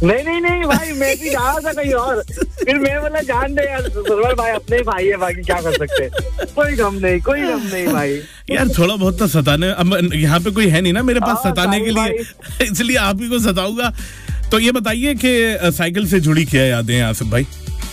नहीं भाई, मैं भी जा रहा था कहीं और, फिर मैं बोला जान दे यार सुरवर भाई, अपने ही भाई है, बाकी क्या कर सकते हैं। कोई गम नहीं भाई। यार थोड़ा बहुत तो सताने, अब यहाँ पे कोई है नहीं ना मेरे पास सताने के लिए, इसलिए आप ही को सताऊंगा। तो ये बताइए कि साइकिल से जुड़ी क्या यादें हैं आसिफ भाई?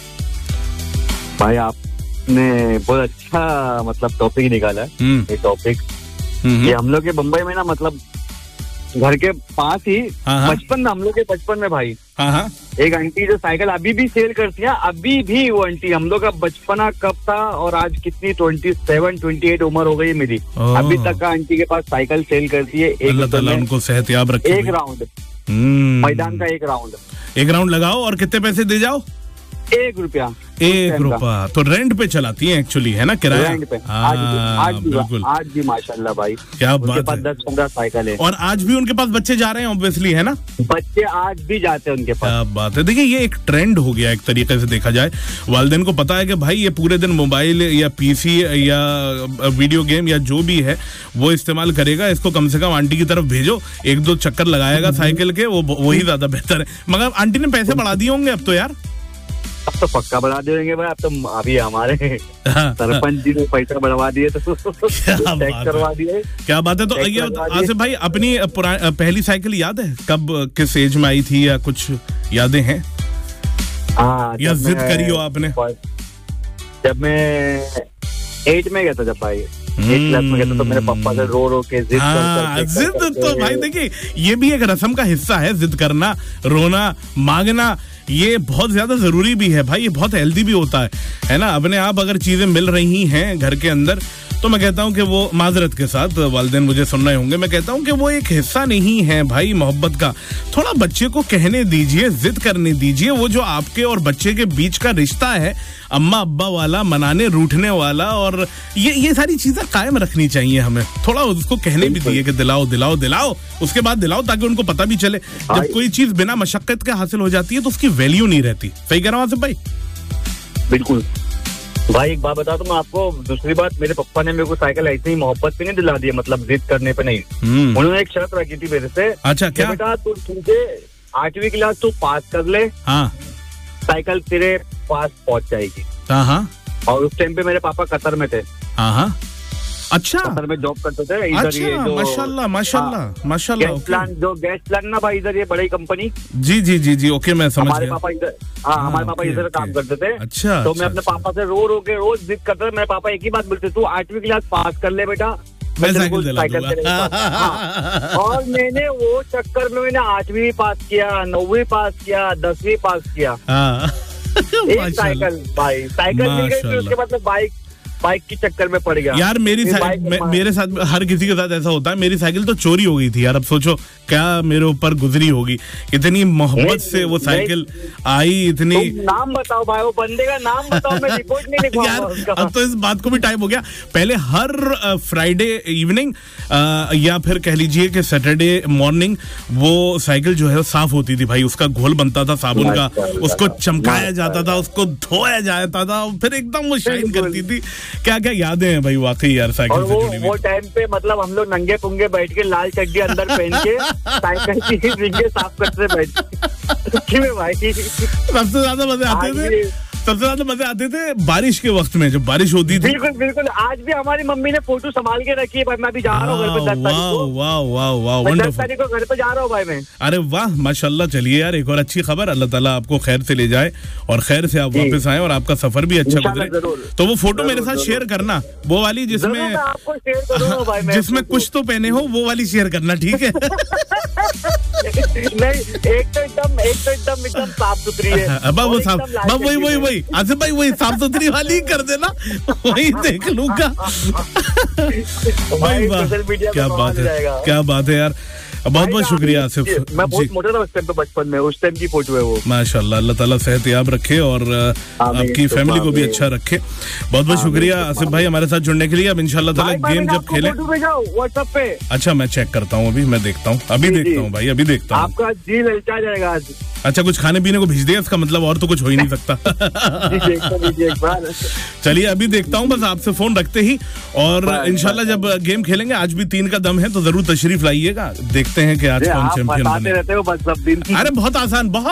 भाई आपने बहुत अच्छा मतलब टॉपिक निकाला है। ये टॉपिक ये हम लोग के बम्बई में ना, मतलब घर के पास ही बचपन में, हम लोग के बचपन में भाई एक आंटी जो साइकिल अभी भी सेल करती है, अभी भी वो आंटी, हम लोग का बचपना कब था और आज कितनी 27-28 उम्र हो गई है मेरी, अभी तक आंटी के पास साइकिल सेल करती है। अल्लाह ताला उनको सेहतयाब रखे। एक राउंड मैदान का, एक राउंड लगाओ और कितने पैसे दे जाओ? 1 रुपया। 1 रुपया। तो रेंट पे चलाती है एक्चुअली, है ना, किराया रेंट पे। बिल्कुल। आज भी माशाल्लाह भाई, क्या उनके बात पास है। 10-15 साइकिल है और आज भी उनके पास बच्चे जा रहे हैं ऑब्वियसली, है ना? बच्चे आज भी जाते हैं उनके पास। क्या बात है। देखिए ये एक ट्रेंड हो गया एक तरीके से देखा जाए। वालिदैन को पता है कि भाई ये पूरे दिन मोबाइल या पीसी या वीडियो गेम या जो भी है वो इस्तेमाल करेगा, इसको कम से कम आंटी की तरफ भेजो, 1-2 चक्कर लगाएगा साइकिल के, वही ज्यादा बेहतर है। मगर आंटी ने पैसे बढ़ा दिए होंगे अब तो यार? अब तो पक्का बढ़ा देंगे भाई, अब तो अभी हमारे सरपंच जी ने पैसा बढ़वा दिए तो टैक्स करवा दिए। क्या बात है। तो ये आसिफ भाई अपनी पहली साइकिल याद है कब, किस एज में आई थी, या कुछ यादें हैं? या जिद करी हो आपने? जब मैं 8 में गया था, जब भाई 8 क्लास में गया था, तो मेरे पापा से रो के जिद तो भाई देखिए ये भी एक रस्म का हिस्सा है, जिद करना, रोना, मांगना, ये बहुत ज्यादा जरूरी भी है भाई, ये बहुत हेल्दी भी होता है ना। अपने आप अगर चीजें मिल रही हैं घर के अंदर, तो मैं कहता हूं कि वो, माजरत के साथ वालिदैन मुझे सुन रहे होंगे, मैं कहता हूं कि वो एक हिस्सा नहीं है भाई मोहब्बत का। थोड़ा बच्चे को कहने दीजिए, जिद करने दीजिए, वो जो आपके और बच्चे के बीच का रिश्ता है, अम्मा अब्बा वाला, मनाने रूठने वाला, और ये सारी चीजें कायम रखनी चाहिए हमें। थोड़ा उसको कहने भी दिए कि दिलाओ, उसके बाद दिलाओ, ताकि उनको पता भी चले जब कोई चीज बिना मशक्कत के हासिल हो जाती है तो उसकी वैल्यू नहीं रहती। सही कह रहा हूं आसिफ भाई? बिल्कुल भाई। एक बात बता दूं मैं आपको, दूसरी बात, मेरे पापा ने मेरे को साइकिल ऐसे ही मोहब्बत पे नहीं दिला दी, मतलब जिद करने पे नहीं। उन्होंने एक शर्त रखी थी मेरे से। अच्छा, क्या? बेटा तुझे 8वीं क्लास तू पास कर ले, साइकिल तेरे पास पहुंच जाएगी। और उस टाइम पे मेरे पापा कतर में थे। अच्छा, कतर में जॉब करते थे इधर। अच्छा, ये जो माशाल्लाह गैस प्लांट ना भाई, इधर ये बड़ी कंपनी। जी ओके, मैं समझ हमारे गया। पापा इधर, हमारे पापा इधर काम करते थे। अच्छा, तो मैं अपने पापा से रो के रोज जिद करता था। मेरे पापा एक ही बात बोलते, तू 8वीं क्लास पास कर ले बेटा, मैं साइकिल दिला दूंगा। और मैंने वो चक्कर में मैंने 8वीं पास किया, 9वीं पास किया, 10वीं पास किया। एक साइकिल भाई, साइकिल मिल गई, फिर उसके बाद में बाइक की चक्कर में पड़ गया यार। मेरे साथ हर किसी के साथ ऐसा होता है। मेरी साइकिल तो चोरी हो गई थी यार। अब सोचो क्या मेरे ऊपर गुजरी होगी, इतनी मोहब्बत से वो साइकिल आई, इतनी। नाम बताओ भाई, वो बंदे का नाम बताओ, मैं रिपोर्ट नहीं लिखवाऊंगा। अब तो इस बात को भी टाइम हो गया। पहले हर फ्राइडे इवनिंग या फिर कह लीजिए कि सैटरडे मॉर्निंग वो साइकिल जो है साफ होती थी भाई, उसका घोल बनता था साबुन का, उसको चमकाया जाता था, उसको धोया जाता था, फिर एकदम वो शाइन करती थी। क्या क्या यादें हैं भाई वाकई यार साइकिल से जुड़ी हुई। वो टाइम पे मतलब हम लोग नंगे पुंगे बैठ के, लाल चड्डी अंदर पहन के साइकिल की रिंगे साफ करते बैठ भाई। सबसे ज्यादा मजे आते थे बारिश के वक्त में, जब बारिश होती थी। बिल्कुल। आज भी हमारी मम्मी ने फोटो संभाल के रखी है भाई। मैं अभी जा रहा हूँ घर पे 10 तारीख को। 10 तारीख को घर पे जा रहा हूँ भाई मैं। अरे वाह माशाल्लाह। चलिए यार, एक और अच्छी खबर, अल्लाह ताला आपको खैर से ले जाए और खैर से आप वापस आए और आपका सफर भी अच्छा गुजरे। तो वो फोटो मेरे साथ शेयर करना, वो वाली जिसमें आपको शेयर करूंगा भाई, जिसमें कुछ तो पहने हो, वो वाली शेयर करना, ठीक है? नहीं, एक तो एकदम साफ सुथरी है। वही आसिफ भाई, वही साफ सुथरी वाली कर देना, वही देख लूंगा। भाई वाह, क्या बात है यार। बहुत बहुत शुक्रिया आसिफ। मैं बहुत मोटा था उस टाइम पे, बचपन में, उस टाइम की फोटो है वो। माशाल्लाह, अल्लाह ताला सेहतयाब रखे और आपकी फैमिली को भी अच्छा रखे। बहुत बहुत शुक्रिया आसिफ भाई हमारे साथ जुड़ने के लिए। अब इंशाल्लाह ताला गेम जब खेले। व्हाट्सएप पे। अच्छा, मैं चेक करता हूँ, अभी मैं देखता हूँ, अभी देखता हूँ। आपका जी ललचा जाएगा आज। अच्छा, कुछ खाने पीने को भेज दिया, इसका मतलब और तो कुछ हो ही नहीं सकता। चलिए अभी देखता हूँ, बस आपसे फोन रखते ही। और इंशाल्लाह जब गेम खेलेंगे, आज भी 3 का दम है, तो जरूर तशरीफ लाइएगा। देखते हैं कि आज कौन चैंपियन बने। रहते हो बस सब दिन। अरे बहुत आसान, बहुत